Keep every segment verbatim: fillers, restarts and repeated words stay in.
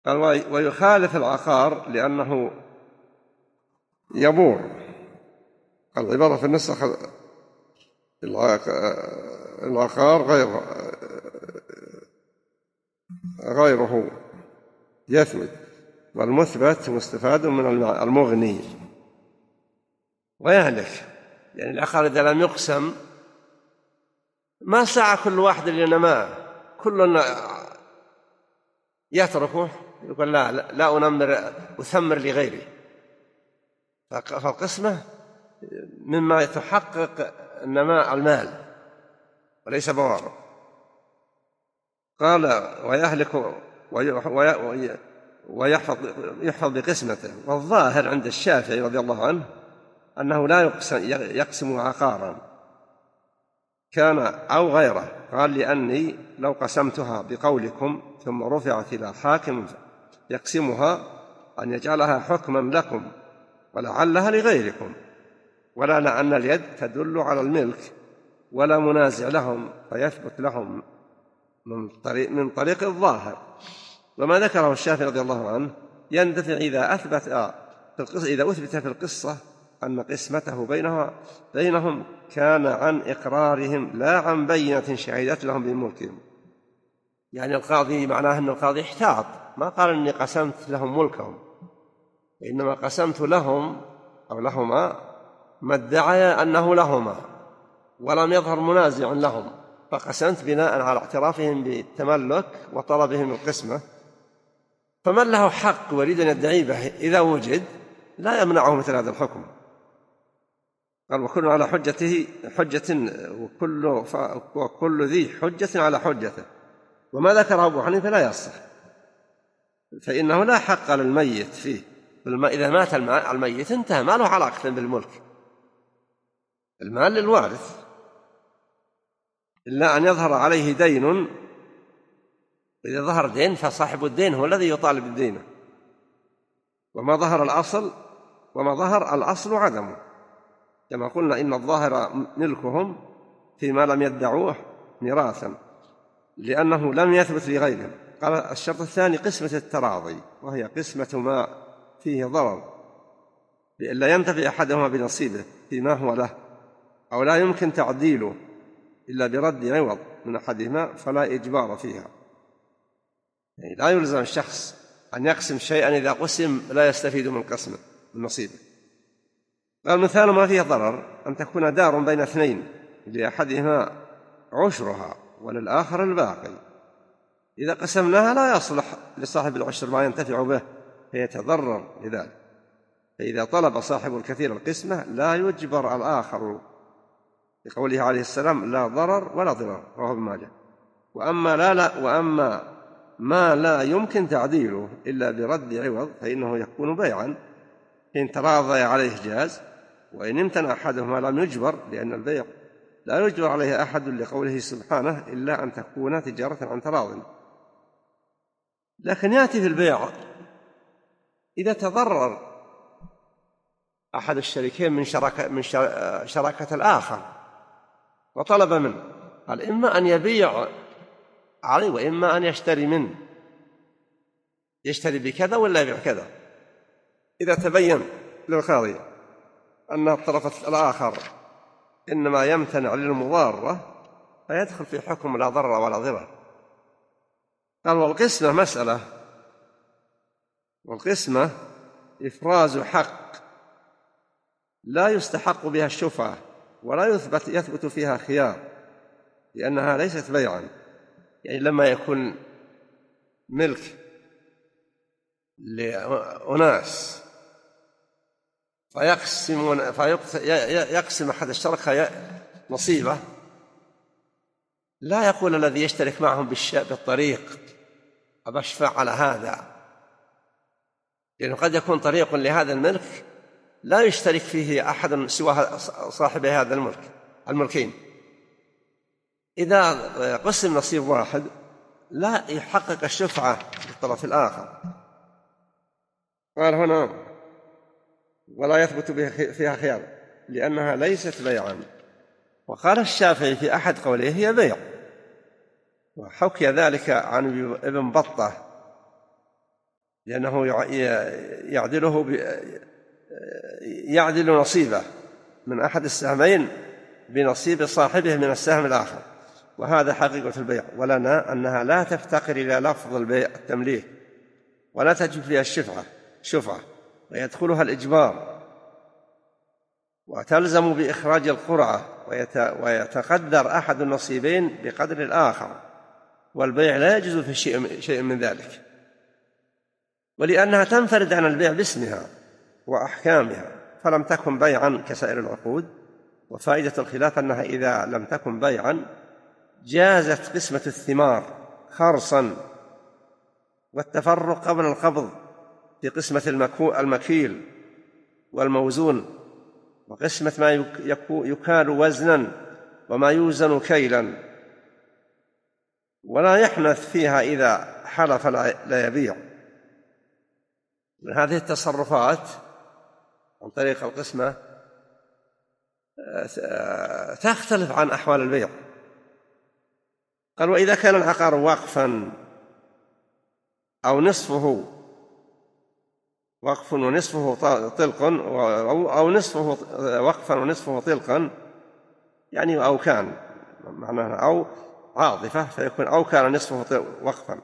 قال ويخالف العقار لأنه يبور. العبارة في النسخ العقار غير غيره يثبت، والمثبت مستفاد من المغني. ويهلك يعني العقار إذا لم يقسم ما سعى كل واحد لنماء، كل يتركه يقول لا لا أنمر أثمر لغيري. فالقسمة مما يتحقق نماء المال وليس بواره. قال ويهلك ويحفظ يحفظ بقسمته. والظاهر عند الشافعي رضي الله عنه أنه لا يقسم, يقسم عقارا كان أو غيره. قال لأني لو قسمتها بقولكم ثم رفعت إلى حاكم يقسمها أن يجعلها حكما لكم ولعلها لغيركم، ولا لأن اليد تدل على الملك ولا منازع لهم فيثبت لهم من طريق, من طريق الظاهر. وما ذكره الشافعي رضي الله عنه يندفع إذا أثبت في القصة إذا أثبت في القصة أن قسمته بينها بينهم كان عن إقرارهم لا عن بينة شهدت لهم بملكهم. يعني القاضي معناه أن القاضي احتاط، ما قال أني قسمت لهم ملكهم، إنما قسمت لهم أو لهما ما ادعي أنه لهما ولم يظهر منازع لهم، فقسمت بناء على اعترافهم بالتملك وطلبهم القسمة. فمن له حق ويريد أن يدعي به إذا وجد لا يمنعه مثل هذا الحكم. قال وكل على حجته حجة وكل, وكل ذي حجة على حجته. وما ذكر أبو حنيفة لا يصح، فإنه لا حق للميت فيه. إذا مات الميت انتهى، ما له علاقة بالملك، المال للوارث، إلا أن يظهر عليه دين. إذا ظهر دين فصاحب الدين هو الذي يطالب الدين. وما ظهر الأصل وما ظهر الأصل عدمه، كما قلنا إن الظاهر ملكهم فيما لم يدعوه ميراثا لأنه لم يثبت لغيرهم. قال الشرط الثاني قسمة التراضي، وهي قسمة ما فيه ضرر لئلا ينتفع أحدهما بنصيبه فيما هو له أو لا يمكن تعديله إلا برد عوض من أحدهما فلا إجبار فيها. يعني لا يلزم الشخص أن يقسم شيئا إذا قسم لا يستفيد من قسمه من نصيبه. قال مثال ما فيه ضرر أن تكون دار بين اثنين لأحدهما عشرها وللآخر الباقي، إذا قسمناها لا يصلح لصاحب العشر ما ينتفع به فيتضرر لذلك. فإذا طلب صاحب الكثير القسمة لا يجبر الآخر، لقوله عليه السلام لا ضرر ولا ضرر، رواه ابن ماجه. وأما, لا لا وأما ما لا يمكن تعديله إلا برد عوض فإنه يكون بيعا، إن تراضي عليه جاز، وإن امتنع أحدهما لم يجبر، لأن البيع لا يجبر عليه أحد لقوله سبحانه إلا أن تكون تجارة عن تراض. لكن يأتي في البيع إذا تضرر أحد الشريكين من شراكة, من شراكة الآخر وطلب منه، قال إما أن يبيع عليه وإما أن يشتري منه، يشتري بكذا ولا يبيع كذا. إذا تبين للقاضي أن الطرف الآخر إنما يمتنع للمضارة فيدخل في حكم لا ضرر ولا ضرر. قال والقسمة مسألة، والقسمة إفراز حق لا يستحق بها الشفعة ولا يثبت يثبت فيها خيار، لأنها ليست بيعا. يعني لما يكون ملك لأناس فيقسم, فيقسم أحد الشركاء نصيبه، لا يقول الذي يشترك معهم بالطريق أبشفع على هذا، لأنه قد يكون طريق لهذا الملك لا يشترك فيه أحد سوى صاحب هذا الملك الملكين. إذا قسم نصيب واحد لا يحقق الشفعة للطرف الآخر. قال هنا ولا يثبت فيها خيار لأنها ليست بيعا. وقال الشافعي في أحد قوله هي بيع، وحكي ذلك عن ابن بطة لأنه يعدله يعدل نصيبه من أحد السهمين بنصيب صاحبه من السهم الآخر، وهذا حقيقة البيع. ولنا أنها لا تفتقر إلى لفظ البيع التمليك، ولا تجب فيها الشفعة شفعة ويدخلها الإجبار، وتلزم بإخراج القرعة، ويتقدر أحد النصيبين بقدر الآخر، والبيع لا يجوز في شيء من ذلك، ولأنها تنفرد عن البيع باسمها وأحكامها، فلم تكن بيعا كسائر العقود. وفائدة الخلاف أنها إذا لم تكن بيعا جازت قسمة الثمار خرصا، والتفرق قبل القبض في قسمة المكيل والموزون، وقسمة ما يكال وزنا وما يوزن كيلا، ولا يحنث فيها إذا حلف لا يبيع. من هذه التصرفات عن طريق القسمة تختلف عن أحوال البيع. قال: وإذا كان العقار وقفا أو نصفه وقف ونصفه طلق، أو نصفه وقفا ونصفه طلقا، يعني أو كان معناها أو عاطفة، فيكون أو كان نصفه وقفا،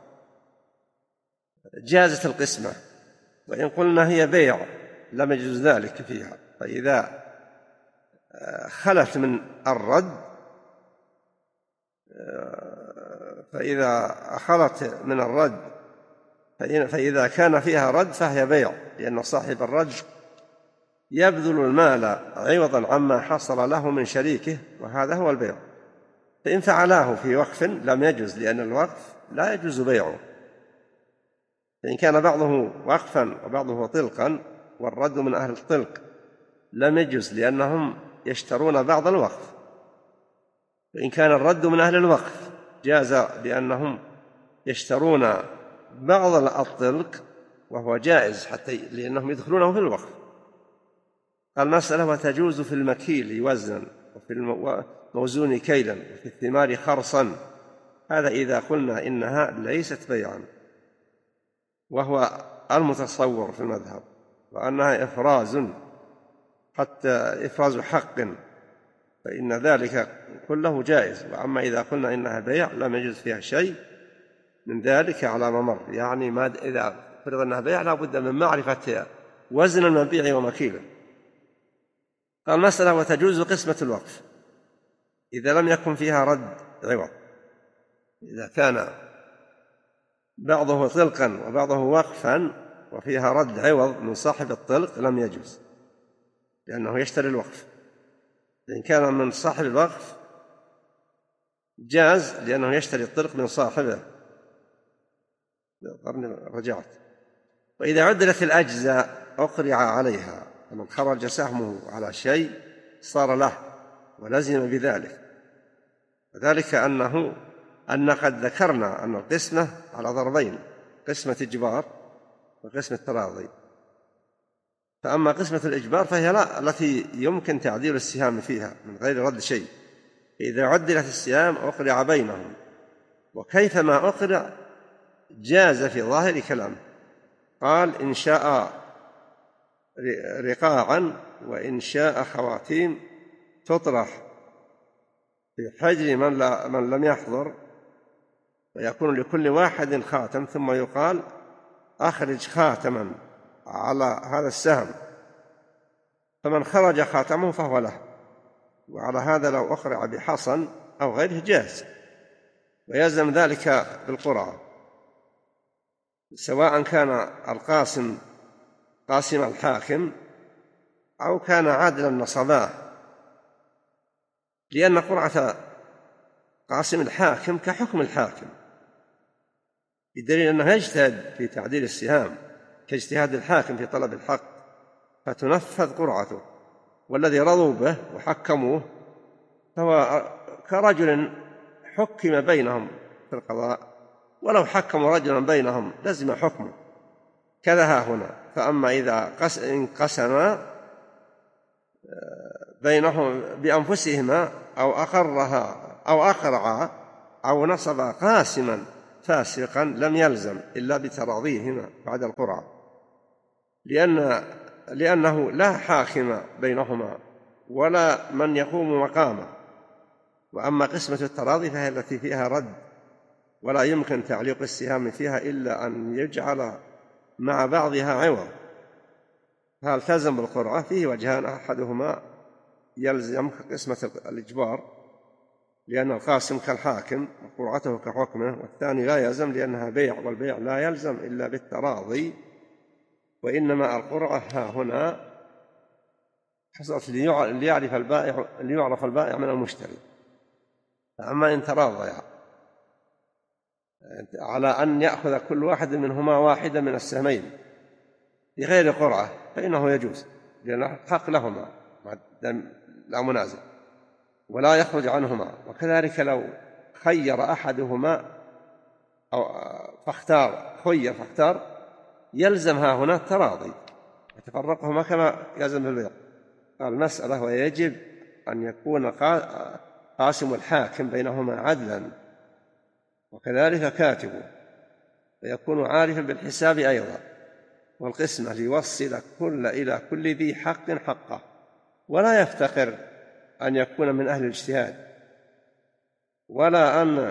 جازت القسمة. وإن قلنا هي بيع لم يجوز ذلك فيها. فإذا خلت من الرد فإذا خلت من الرد فإذا كان فيها رد فهي بيع، لأن صاحب الرد يبذل المال عوضا عما حصل له من شريكه، وهذا هو البيع. فإن فعلاه في وقف لم يجوز، لأن الوقف لا يجوز بيعه. فإن كان بعضه وقفا وبعضه طلقا، والرد من أهل الطلق، لم يجوز، لأنهم يشترون بعض الوقف. فإن كان الرد من أهل الوقف جاز، لأنهم يشترون بعض الطلق، وهو جائز حتى لأنهم يدخلونه في الوقف. المسألة: وتجوز في المكيل وزنا، وفي الموزون كيلا، وفي الثمار خرصا. هذا إذا قلنا إنها ليست بيعا، وهو المتصور في المذهب، وأنها إفراز، حتى إفراز حق، فإن ذلك كله جائز. وأما إذا قلنا إنها بيع لم يجوز فيها شيء من ذلك على ممر، يعني ما إذا فرض أنها بيع لا بد من معرفة وزن المبيع ومكيله. قال: مسألة: وتجوز قسمة الوقف إذا لم يكن فيها رد عوض. إذا كان بعضه طلقا وبعضه وقفا وفيها رد عوض من صاحب الطلق لم يجوز، لأنه يشتري الوقف. إن كان من صاحب الوقف جاز، لأنه يشتري الطلق من صاحبه. رجعت. وإذا عدلت الأجزاء أقرع عليها، فمن خرج سهمه على شيء صار له ولزم بذلك. وذلك أنه أن قد ذكرنا أن القسمة على ضربين: قسمة إجبار وقسمة تراضي. فأما قسمة الإجبار فهي لا التي يمكن تعديل السهام فيها من غير رد شيء. إذا عدلت السهام أقرع بينهم، وكيفما أقرع جاز في ظاهر كلامه. قال: إن شاء رقاعا وإن شاء خواتيم تطرح في حجر من, لا من لم يحضر، ويكون لكل واحد خاتم، ثم يقال: أخرج خاتما على هذا السهم، فمن خرج خاتمه فهو له. وعلى هذا لو أقرع بحصن أو غيره جاز، ويلزم ذلك بالقرعة، سواء كان القاسم قاسم الحاكم أو كان عادلا نصباه، لأن قرعة قاسم الحاكم كحكم الحاكم، بدليل أنه يجتهد في تعديل السهام كاجتهاد الحاكم في طلب الحق، فتنفذ قرعته. والذي رضوا به وحكموه فهو كرجل حكم بينهم في القضاء، ولو حكموا رجلا بينهم لزم حكمه. كذا ها هنا. فأما إذا انقسما بينهم بأنفسهما أو أقرها أو أقرعا أو نصب قاسما فاسقا لم يلزم إلا بتراضيهما بعد القرعة، لأن لأنه لا حاكم بينهما ولا من يقوم مقامه. وأما قسمة التراضي فهي التي فيها رد، ولا يمكن تعليق السهام فيها إلا أن يجعل مع بعضها عوض. هل تلزم بالقرعة؟ فيه وجهان، أحدهما يلزم قسمة الإجبار لأن القاسم كالحاكم وقرعته كحكمه، والثاني لا يلزم لأنها بيع، والبيع لا يلزم إلا بالتراضي، وإنما القرعة ها هنا حصلت ليعرف البائع ليعرف البائع من المشتري. أما إن تراضيا على أن يأخذ كل واحد منهما واحدا من السهمين بغير قرعة فإنه يجوز، لأن الحق لهما لا منازع ولا يخرج عنهما. وكذلك لو خير أحدهما أو فاختار خير فاختار يلزم ها هنا التراضي وتفرقهما كما يلزم بالبيع. المسألة ويجب أن يكون قاسم الحاكم بينهما عدلا، وكذلك كاتبه ويكون عارفا بالحساب أيضا، والقسمة ليوصل كل إلى كل ذي حق حقه، ولا يفتقر أن يكون من أهل الاجتهاد ولا أن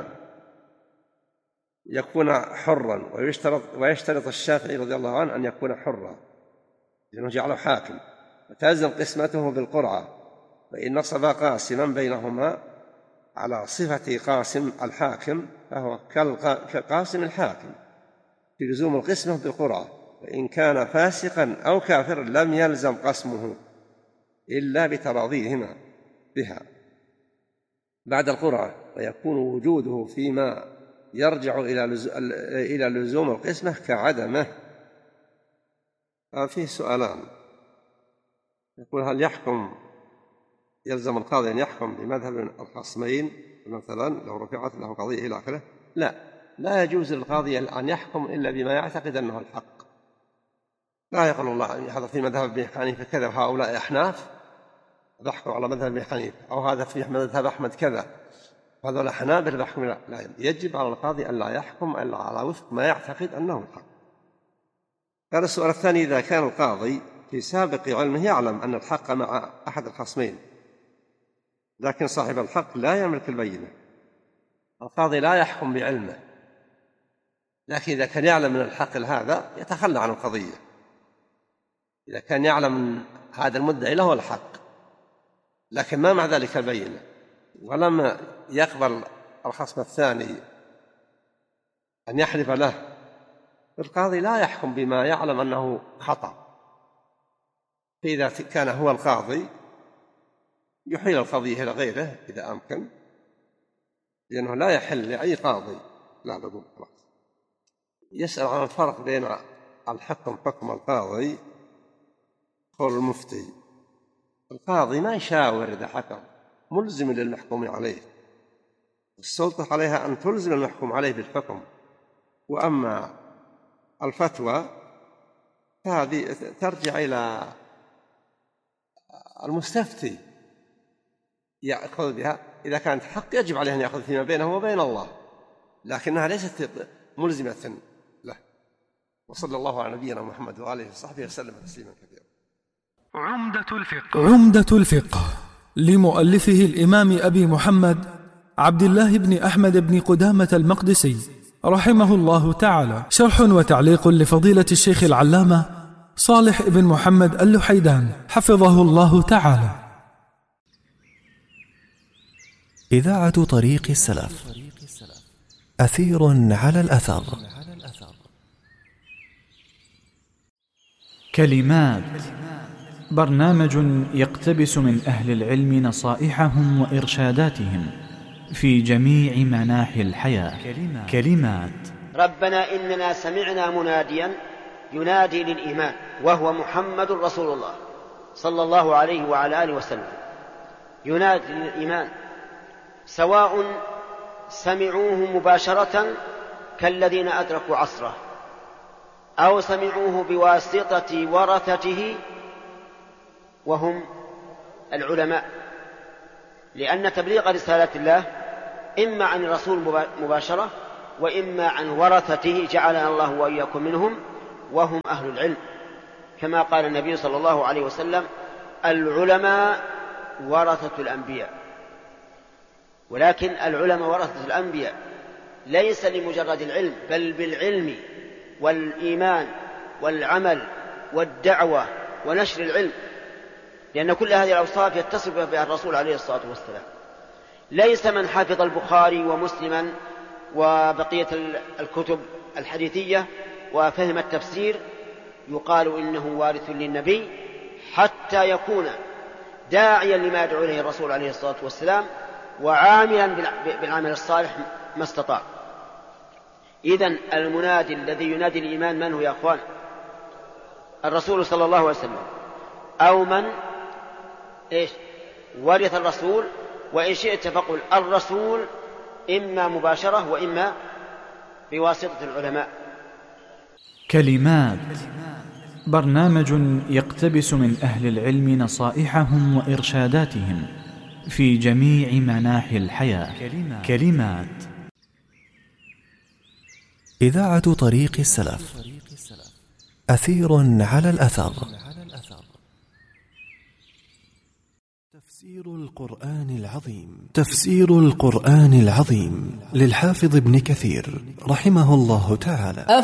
يكون حرا. ويشترط, ويشترط الشافعي رضي الله عنه أن يكون حرا لأنه جعله حاكم، وتلزم قسمته بالقرعة، فإن نصب قاسما بينهما على صفة قاسم الحاكم فهو كقاسم الحاكم في لزوم القسمة بالقرعة. فإن كان فاسقا أو كافرا لم يلزم قسمه إلا بتراضيهما بها بعد القرعة، ويكون وجوده فيما يرجع إلى لزوم القسمة كعدمه. فيه سؤالان، يقول هل يحكم يلزم القاضي أن يحكم بمذهب الخصمين مثلا لو رفعت له قضية إلى آخره؟ لا، لا يجوز للقاضي أن يحكم إلا بما يعتقد أنه الحق. لا يقول الله هذا في مذهب ابن حنيفة كذا وهؤلاء أحناف بحكم على مذهب ابن حنيفة، أو هذا في مذهب أحمد كذا وهذا الحنابلة بحكم. لا. لا، يجب على القاضي أن لا يحكم إلا على وفق ما يعتقد أنه الحق. هذا السؤال الثاني، إذا كان القاضي في سابق علمه يعلم أن الحق مع أحد الخصمين لكن صاحب الحق لا يملك البينة، القاضي لا يحكم بعلمه، لكن إذا كان يعلم من الحق هذا يتخلى عن القضية. إذا كان يعلم من هذا المدعي له الحق لكن ما مع ذلك البينة ولم يقبل الخصم الثاني أن يحلف له، القاضي لا يحكم بما يعلم أنه خطأ. فإذا كان هو القاضي يحيل القضية إلى غيره إذا أمكن، لأنه لا يحل لأي قاضي. لا بقول خلاص. يسأل عن الفرق بين الحكم حكم القاضي قول المفتي. القاضي ما يشاور إذا حكم، ملزم للمحكوم عليه، السلطة عليها أن تلزم المحكوم عليه بالحكم. وأما الفتوى فهذه ترجع إلى المستفتي يأخذ بها، إذا كانت حق يجب عليه أن يأخذ فيما بينه وبين الله، لكنها ليست ملزمة له. وصلى الله على نبينا محمد وآله وصحبه وسلم تسليما كثيرا. عمدة الفقه عمدة الفقه لمؤلفه الإمام أبي محمد عبد الله بن أحمد بن قدامة المقدسي رحمه الله تعالى، شرح وتعليق لفضيلة الشيخ العلامة صالح بن محمد اللحيدان حفظه الله تعالى. إذاعة طريق السلف، أثير على الأثر. كلمات، برنامج يقتبس من أهل العلم نصائحهم وإرشاداتهم في جميع مناحي الحياة. كلمات, كلمات. ربنا إننا سمعنا مناديا ينادي للإيمان وهو محمد رسول الله صلى الله عليه وعلى آله وسلم، ينادي للإيمان، سواء سمعوه مباشرة كالذين أدركوا عصره أو سمعوه بواسطة ورثته وهم العلماء، لأن تبليغ رسالة الله إما عن الرسول مباشرة وإما عن ورثته جعلنا الله وإياكم منهم وهم أهل العلم، كما قال النبي صلى الله عليه وسلم: العلماء ورثة الأنبياء. ولكن العلماء ورثة الأنبياء ليس لمجرد العلم، بل بالعلم والإيمان والعمل والدعوة ونشر العلم، لأن كل هذه الأوصاف يتصف بها الرسول عليه الصلاة والسلام. ليس من حفظ البخاري ومسلما وبقية الكتب الحديثية وفهم التفسير يقال إنه وارث للنبي حتى يكون داعيا لما يدعو إليه الرسول عليه الصلاة والسلام وعاملا بالعمل الصالح ما استطاع. إذن المنادي الذي ينادي الإيمان من هو يا أخوان؟ الرسول صلى الله عليه وسلم، أو من إيش ورث الرسول، وإن شئت فقل الرسول إما مباشرة وإما بواسطة العلماء. كلمات، برنامج يقتبس من أهل العلم نصائحهم وإرشاداتهم في جميع مناحي الحياة. كلمات. إذاعة طريق السلف، أثير على الأثر. تفسير القرآن العظيم. تفسير القرآن العظيم للحافظ ابن كثير رحمه الله تعالى.